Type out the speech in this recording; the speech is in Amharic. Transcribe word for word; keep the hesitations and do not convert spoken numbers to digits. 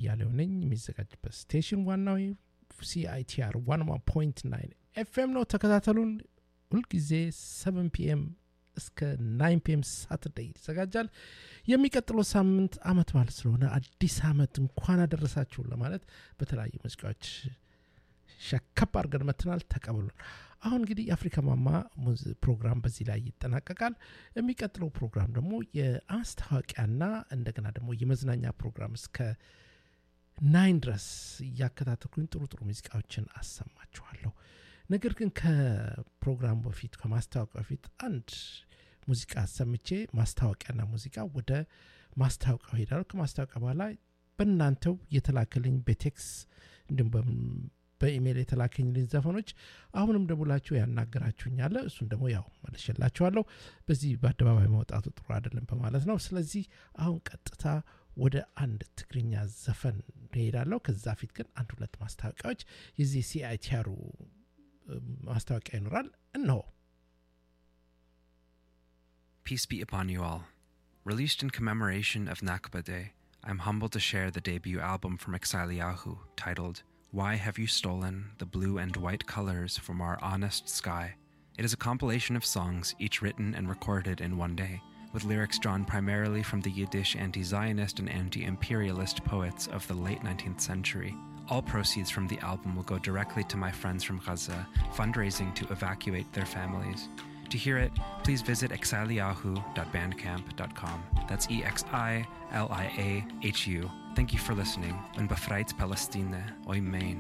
አያሌው ነኝ። የሚዘጋጅበት ስቴሽን ዋናው ሲአይቲአር one oh one point nine ኤፍኤም ነው። ተከታተሉን። ሁልጊዜ seven ፒኤም እስከ nine ፒኤም ሳተርዴይ ይዘጋጃል። የሚቀጥለው ሳምንት አመት በዓል ስለሆነ አዲስ አመት እንኳን አደረሳችሁ ለማለት በተለያዩ ሙዚቃዎች ሸከፕ አድርገን መጥተናል። ተቀበሉን። አሁን እንግዲህ የአፍሪካ ማማ ፕሮግራም በዚህ ላይ ይጠናቀቃል። የሚቀጥለው ፕሮግራም ደግሞ የማስታወቂያና እንደገና ደግሞ የመዝናኛ ፕሮግራም እስከ ናይን ድረስ እያከታተልኩኝ ጥሩ ጥሩ ሙዚቃዎችን አሰማችኋለሁ። ነገር ግን ከፕሮግራሙ በፊት ከማስታወቂያው በፊት አንድ ሙዚቃ ሰምቼ ማስታወቂያና ሙዚቃ ወደ ማስታወቂያው ሄዳለሁ። ከማስታወቂያ በኋላ በእናንተው የተላከልኝ በቴክስ እንዲሁም በኢሜል የተላከልኝ ዘፈኖች አሁንም ደውላችሁ ያናገራችሁኛል። እሱን ደግሞ ያው መልሼላችኋለሁ። በዚህ በአደባባይ መውጣቱ ጥሩ አይደለም በማለት ነው። ስለዚህ አሁን ቀጥታ ወደ አንድ ትግርኛ ዘፈን ሄዳለሁ። ከዛ ፊት ግን አንድ ሁለት ማስታወቂያዎች የዚህ ሲአይቲአሩ ማስታወቂያ ይኖራል። እነሆ። Peace be upon you all. Released in commemoration of Nakba Day, I'm humbled to share the debut album from Exiliahu titled Why Have You Stolen the Blue and White Colors from Our Honest Sky? It is a compilation of songs, each written and recorded in one day, with lyrics drawn primarily from the Yiddish anti-Zionist and anti-imperialist poets of the late nineteenth century. All proceeds from the album will go directly to my friends from Gaza, fundraising to evacuate their families. To hear it, please visit exiliahu dot bandcamp dot com. That's E X I L I A H U. Thank you for listening. And befreit Palestine, oy mein.